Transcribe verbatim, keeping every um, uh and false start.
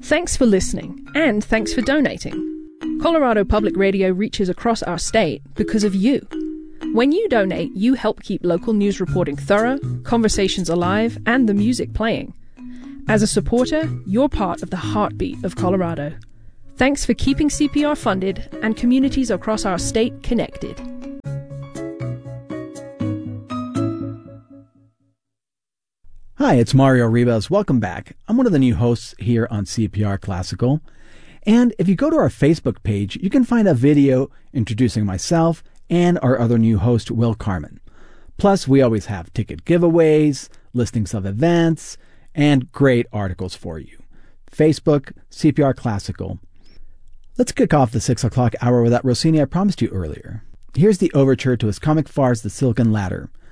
Thanks for listening, and thanks for donating. Colorado Public Radio reaches across our state because of you. When you donate, you help keep local news reporting thorough, conversations alive, and the music playing. As a supporter, you're part of the heartbeat of Colorado. Thanks for keeping C P R funded and communities across our state connected. Hi, it's Mario Rivas. Welcome back. I'm one of the new hosts here on C P R Classical. And if you go to our Facebook page, you can find a video introducing myself and our other new host, Will Carmen. Plus, we always have ticket giveaways, listings of events, and great articles for you. Facebook, C P R Classical. Let's kick off the six o'clock hour with that Rossini I promised you earlier. Here's the overture to his comic farce, The Silken Ladder,